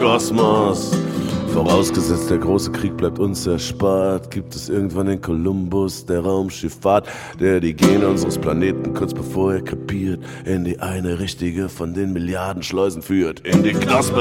Kosmos. Vorausgesetzt, der große Krieg bleibt uns erspart, gibt es irgendwann den Kolumbus der Raumschifffahrt, der die Gene unseres Planeten kurz bevor er krepiert in die eine richtige von den Milliarden Schleusen führt, in die Knospe